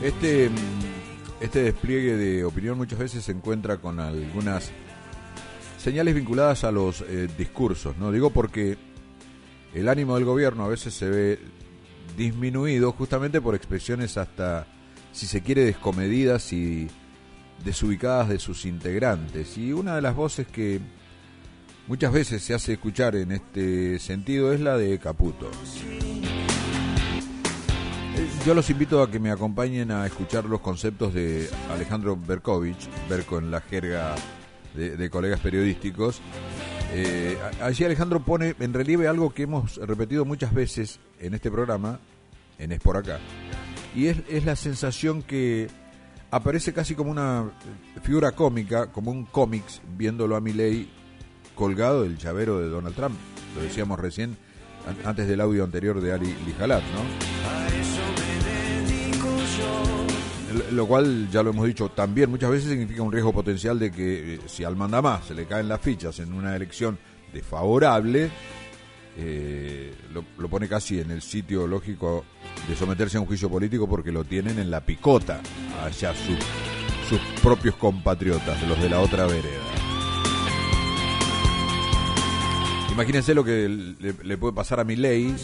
Este despliegue de opinión muchas veces se encuentra con algunas señales vinculadas a los discursos, ¿no? Digo porque el ánimo del gobierno a veces se ve disminuido justamente por expresiones hasta, si se quiere, descomedidas y desubicadas de sus integrantes. Y una de las voces que muchas veces se hace escuchar en este sentido es la de Caputo. Yo los invito a que me acompañen a escuchar los conceptos de Alejandro Berkovich, Berko en la jerga de colegas periodísticos. Allí Alejandro pone en relieve algo que hemos repetido muchas veces en este programa, en Es por Acá, y es la sensación que aparece casi como una figura cómica, como un cómics, viéndolo a Milei colgado del llavero de Donald Trump. Lo decíamos recién, antes del audio anterior de Ali Lijalat, ¿no? Lo cual, ya lo hemos dicho también muchas veces, significa un riesgo potencial de que si al mandamás se le caen las fichas en una elección desfavorable, lo pone casi en el sitio lógico de someterse a un juicio político, porque lo tienen en la picota hacia sus propios compatriotas, los de la otra vereda. Imagínense lo que le puede pasar a Milei,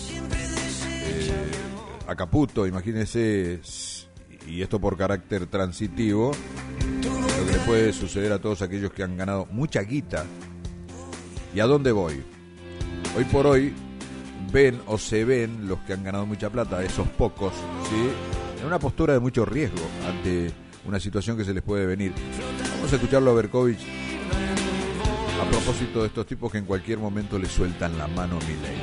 a Caputo, imagínense, y esto por carácter transitivo, lo que le puede suceder a todos aquellos que han ganado mucha guita. ¿Y a dónde voy? Hoy por hoy ven o se ven los que han ganado mucha plata, esos pocos, ¿sí?, en una postura de mucho riesgo ante una situación que se les puede venir. Vamos a escucharlo a Berkovich a propósito de estos tipos que en cualquier momento le sueltan la mano a Milei.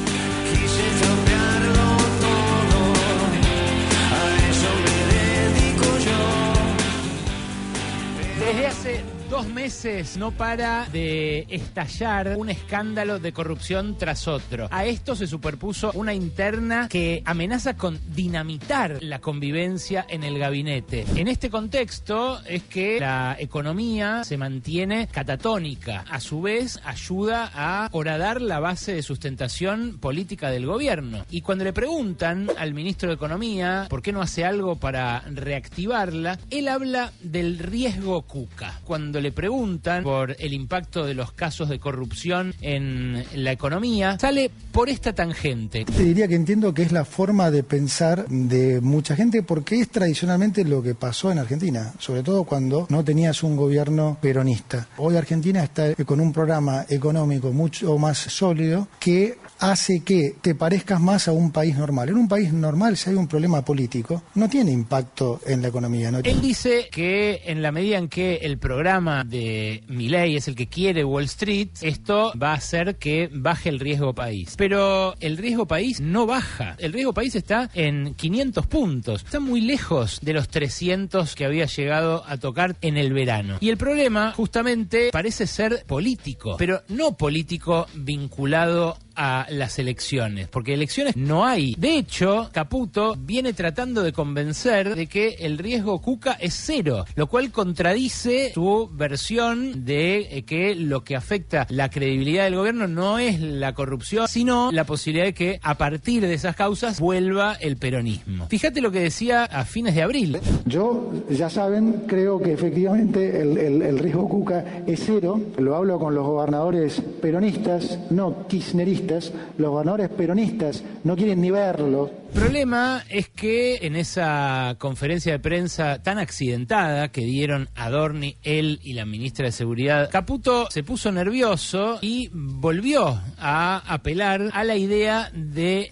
Desde hace 2 meses no para de estallar un escándalo de corrupción tras otro. A esto se superpuso una interna que amenaza con dinamitar la convivencia en el gabinete. En este contexto es que la economía se mantiene catatónica. A su vez, ayuda a horadar la base de sustentación política del gobierno. Y cuando le preguntan al ministro de Economía por qué no hace algo para reactivarla, él habla del riesgo Cuca. Cuando le preguntan por el impacto de los casos de corrupción en la economía, sale por esta tangente. Te diría que entiendo que es la forma de pensar de mucha gente, porque es tradicionalmente lo que pasó en Argentina, sobre todo cuando no tenías un gobierno peronista. Hoy Argentina está con un programa económico mucho más sólido que hace que te parezcas más a un país normal. En un país normal, si hay un problema político, no tiene impacto en la economía. ¿No? Él dice que en la medida en que el programa de Milei es el que quiere Wall Street, esto va a hacer que baje el riesgo país. Pero el riesgo país no baja. El riesgo país está en 500 puntos. Está muy lejos de los 300 que había llegado a tocar en el verano. Y el problema, justamente, parece ser político, pero no político vinculado a las elecciones, porque elecciones no hay. De hecho, Caputo viene tratando de convencer de que el riesgo Cuca es cero, lo cual contradice su versión de que lo que afecta la credibilidad del gobierno no es la corrupción, sino la posibilidad de que a partir de esas causas vuelva el peronismo. Fíjate lo que decía a fines de abril. Yo, ya saben, creo que efectivamente el riesgo Cuca es cero. Lo hablo con los gobernadores peronistas, no kirchneristas. Los gobernadores peronistas no quieren ni verlo. El problema es que en esa conferencia de prensa tan accidentada que dieron Adorni, él y la ministra de Seguridad, Caputo se puso nervioso y volvió a apelar a la idea de